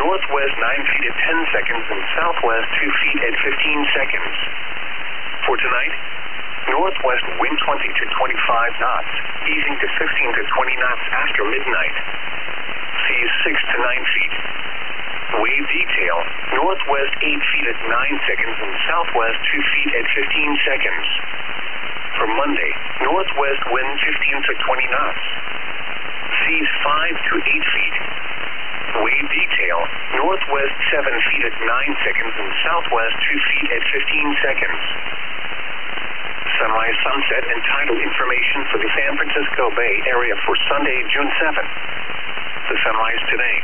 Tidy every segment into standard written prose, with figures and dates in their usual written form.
northwest 9 feet at 10 seconds, and southwest 2 feet at 15 seconds. For tonight, northwest wind 20 to 25 knots, easing to 15 to 20 knots after midnight. Seas 6 to 9 feet. Wave detail, northwest 8 feet at 9 seconds, and southwest 2 feet at 15 seconds. For Monday, northwest wind 15 to 20 knots. Seas 5 to 8 feet. Wave detail, northwest 7 feet at 9 seconds, and southwest 2 feet at 15 seconds. Sunrise, sunset, and tidal information for the San Francisco Bay Area for Sunday, June 7th. The sunrise today,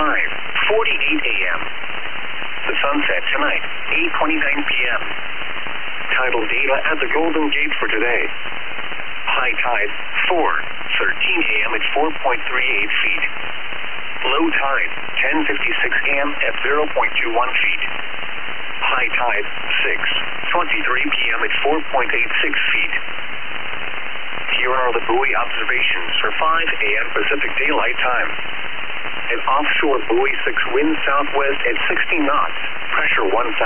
5:48 a.m. The sunset tonight, 8:29 p.m. Tidal data at the Golden Gate for today. High tide, 4:13 a.m. at 4.38 feet. Low tide, 10:56 a.m. at 0.21 feet. High tide, 6:23 p.m. at 4.86 feet. Here are the buoy observations for 5 a.m. Pacific Daylight Time. An offshore buoy 6 wind southwest at 60 knots, pressure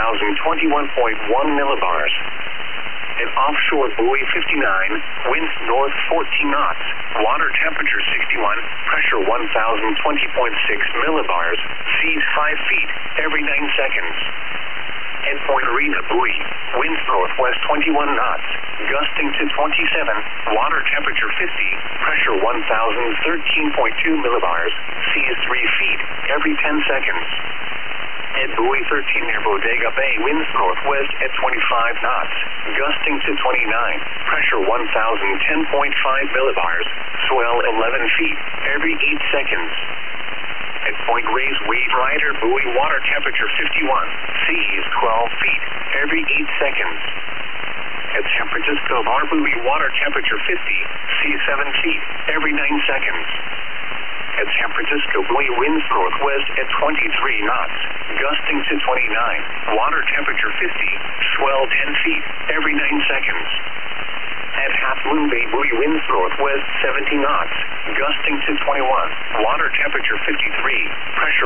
1,021.1 millibars. An offshore buoy 59, winds north 14 knots, water temperature 61, pressure 1,020.6 millibars, seas 5 feet every 9 seconds. Endpoint Arena buoy, winds northwest 21 knots, gusting to 27, water temperature 50, pressure 1,013.2 millibars, seas 3 feet every 10 seconds. At buoy 13 near Bodega Bay, winds northwest at 25 knots, gusting to 29, pressure 1,010.5 millibars, swell 11 feet every 8 seconds. At Point Reyes Wave Rider buoy, water temperature 51, seas 12 feet every 8 seconds. At San Francisco Bar buoy, water temperature 50, seas 7 feet every 9 seconds. At San Francisco buoy, winds northwest at 23 knots, gusting to 29, water temperature 50, swell 10 feet every 9 seconds. At Half Moon Bay buoy, winds northwest 70 knots, gusting to 21, water temperature 53, pressure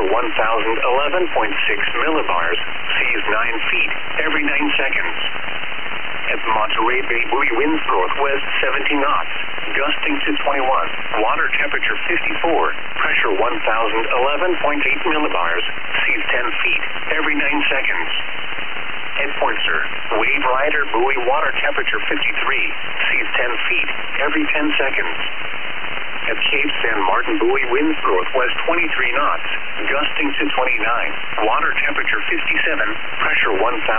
1,011.6 millibars, seas 9 feet every 9 seconds. At Monterey Bay buoy, winds northwest 70 knots, gusting to 21, water temperature 54, pressure 1,011.8 millibars, seas 10 feet every 9 seconds. At Pointer, Wave Rider buoy, water temperature 53, seas 10 feet every 10 seconds. At Cape San Martin buoy, winds northwest 23 knots, gusting to 29, water temperature 57, pressure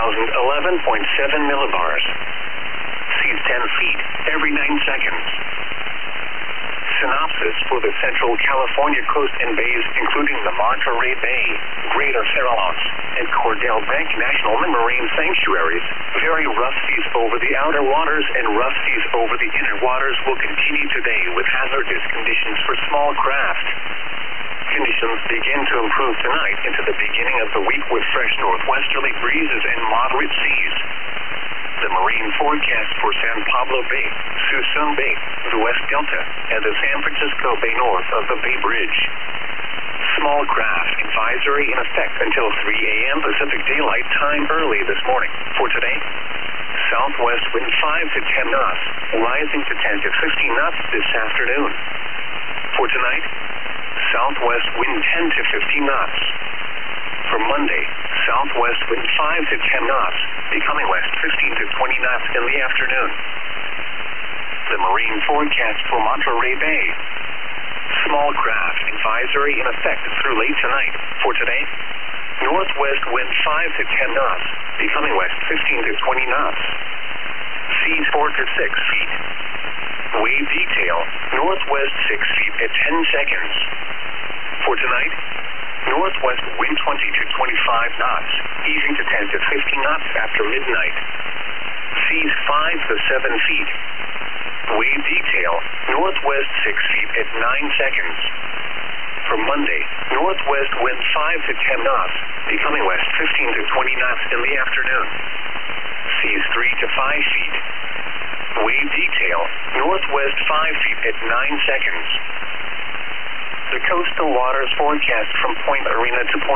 1,011.7 millibars, seas 10 feet every 9 seconds. Synopsis for the Central California coast and bays, including the Monterey Bay, Greater Farallones, and Cordell Bank National Marine Sanctuaries. Very rough seas over the outer waters and rough seas over the inner waters will continue today with hazardous conditions for small craft. Conditions begin to improve tonight into the beginning of the week with fresh northwesterly breezes and moderate seas. The marine forecast for San Pablo Bay, Suisun Bay, the West Delta, and the San Francisco Bay north of the Bay Bridge. Small craft advisory in effect until 3 a.m. Pacific Daylight Time early this morning. For today, southwest wind 5 to 10 knots, rising to 10 to 15 knots this afternoon. For tonight, southwest wind 10 to 15 knots. For Monday, southwest wind 5 to 10 knots, becoming west 15 to 20 knots in the afternoon. The marine forecast for Monterey Bay. Small craft advisory in effect through late tonight. For today, northwest wind 5 to 10 knots, becoming west 15 to 20 knots. Seas 4 to 6 feet. Wave detail, northwest 6 feet at 10 seconds. For tonight, northwest wind 20 to 25 knots, easing to 10 to 15 knots after midnight. Seas 5 to 7 feet. Wave detail, northwest 6 feet at 9 seconds. For Monday, northwest wind 5 to 10 knots, becoming west 15 to 20 knots in the afternoon. Seas 3 to 5 feet. Wave detail, northwest 5 feet at 9 seconds. The coastal waters forecast from Point Arena to Point